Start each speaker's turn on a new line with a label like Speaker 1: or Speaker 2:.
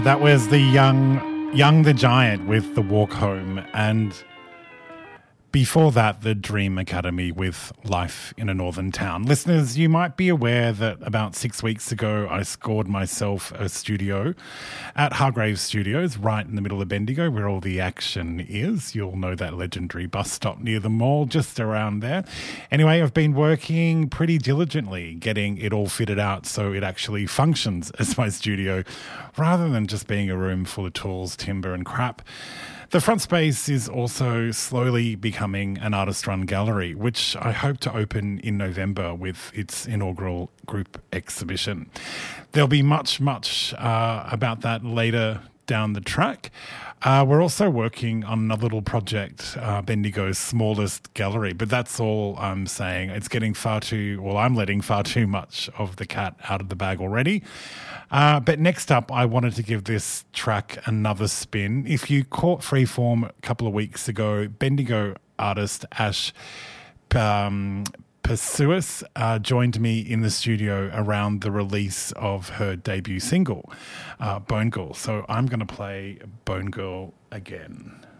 Speaker 1: That was the Young the Giant with The Walk Home, and before that, the Dream Academy with Life in a Northern Town. Listeners, you might be aware that about 6 weeks ago, I scored myself a studio at Hargraves Studios, right in the middle of Bendigo, where all the action is. You'll know that legendary bus stop near the mall, just around there. Anyway, I've been working pretty diligently getting it all fitted out so it actually functions as my studio, rather than just being a room full of tools, timber and crap. The front space is also slowly becoming an artist-run gallery, which I hope to open in November with its inaugural group exhibition. There'll be much about that later down the track. We're also working on a little project, Bendigo's smallest gallery, but that's all I'm saying. It's getting I'm letting far too much of the cat out of the bag already. But next up, I wanted to give this track another spin. If you caught Freeform a couple of weeks ago, Bendigo artist Ash Pursuis joined me in the studio around the release of her debut single, Bone Girl. So I'm going to play Bone Girl again.